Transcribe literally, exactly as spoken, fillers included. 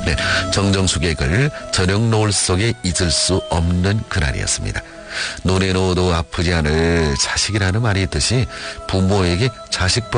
네, 정정숙의 글 저녁 노을 속에 잊을 수 없는 그날이었습니다. 눈에 넣어도 아프지 않을 자식이라는 말이 있듯이 부모에게 자식